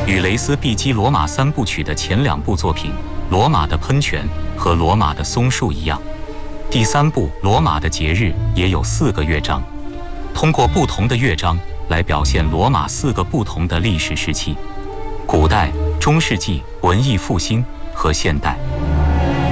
与雷斯碧基罗马三部曲的前2部作品《罗马的喷泉》和《罗马的松树》一样，第3部《罗马的节日》也有4个乐章，通过不同的乐章来表现罗马4个不同的历史时期：古代、中世纪、文艺复兴和现代。